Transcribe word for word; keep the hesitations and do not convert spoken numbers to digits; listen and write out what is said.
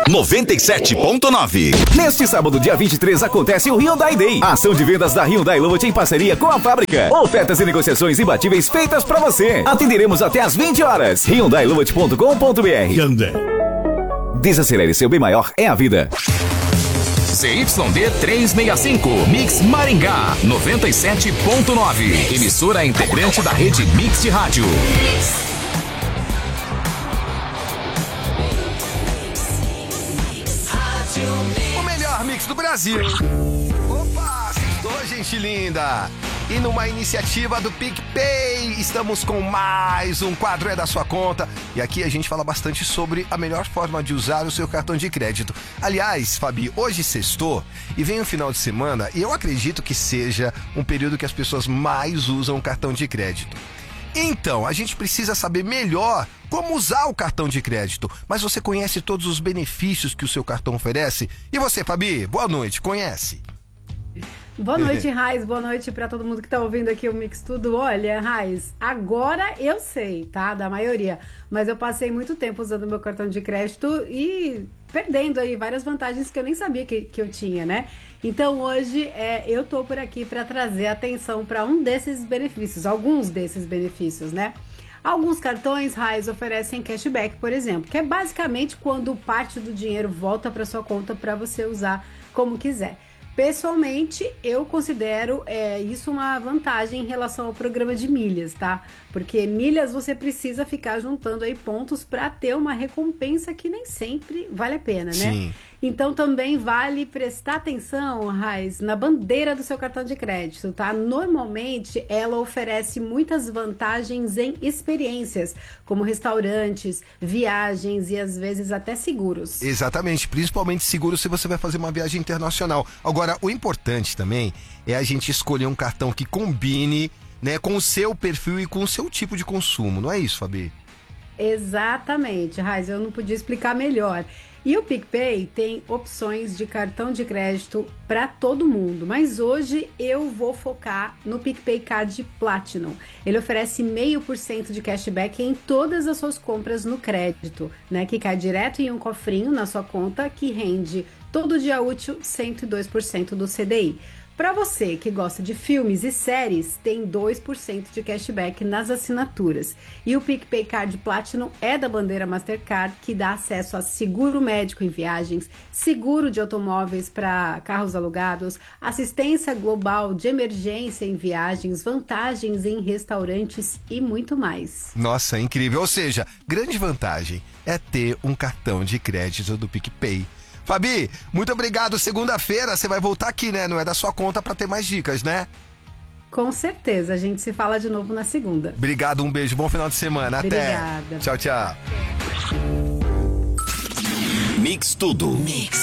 noventa e sete ponto nove. Neste sábado, dia vinte e três, acontece o Hyundai Day. Ação de vendas da Hyundai Lout em parceria com a fábrica. Ofertas e negociações imbatíveis feitas pra você. Atenderemos até às vinte horas. hyundai lout ponto com ponto br. Hyundai. Desacelere, seu bem maior é a vida. Z Y D trezentos e sessenta e cinco, Mix Maringá, noventa e sete ponto nove. Emissora integrante da rede Mix de rádio. O melhor mix do Brasil. Opa, sextou, gente linda. E numa iniciativa do PicPay, estamos com mais um quadro É da Sua Conta. E aqui a gente fala bastante sobre a melhor forma de usar o seu cartão de crédito. Aliás, Fabi, hoje sextou e vem o final de semana e eu acredito que seja um período que as pessoas mais usam o cartão de crédito. Então, a gente precisa saber melhor como usar o cartão de crédito. Mas você conhece todos os benefícios que o seu cartão oferece? E você, Fabi, boa noite, conhece? Boa noite, Raiz. Boa noite para todo mundo que tá ouvindo aqui o Mix Tudo. Olha, Raiz, agora eu sei, tá? Da maioria. Mas eu passei muito tempo usando meu cartão de crédito e perdendo aí várias vantagens que eu nem sabia que, que eu tinha, né? Então hoje é, eu tô por aqui para trazer atenção para um desses benefícios, alguns desses benefícios, né? Alguns cartões, Raiz, oferecem cashback, por exemplo, que é basicamente quando parte do dinheiro volta para sua conta para você usar como quiser. Pessoalmente, eu considero é, isso uma vantagem em relação ao programa de milhas, tá? Porque milhas você precisa ficar juntando aí pontos para ter uma recompensa que nem sempre vale a pena, né? Sim. Então também vale prestar atenção, Raiz, na bandeira do seu cartão de crédito, tá? Normalmente ela oferece muitas vantagens em experiências, como restaurantes, viagens e às vezes até seguros. Exatamente, principalmente seguro se você vai fazer uma viagem internacional. Agora, o importante também é a gente escolher um cartão que combine, né, com o seu perfil e com o seu tipo de consumo, não é isso, Fabi? Exatamente, Raiz, eu não podia explicar melhor. E o PicPay tem opções de cartão de crédito para todo mundo, mas hoje eu vou focar no PicPay Card Platinum. Ele oferece meio por cento de cashback em todas as suas compras no crédito, né? Que cai direto em um cofrinho na sua conta que rende todo dia útil cento e dois por cento do C D I. Para você que gosta de filmes e séries, tem dois por cento de cashback nas assinaturas. E o PicPay Card Platinum é da bandeira Mastercard, que dá acesso a seguro médico em viagens, seguro de automóveis para carros alugados, assistência global de emergência em viagens, vantagens em restaurantes e muito mais. Nossa, incrível. Ou seja, grande vantagem é ter um cartão de crédito do PicPay. Fabi, muito obrigado. Segunda-feira você vai voltar aqui, né? Não é da sua conta para ter mais dicas, né? Com certeza. A gente se fala de novo na segunda. Obrigado, um beijo. Bom final de semana. Até. Obrigada. Tchau, tchau. Mix Tudo. Mix.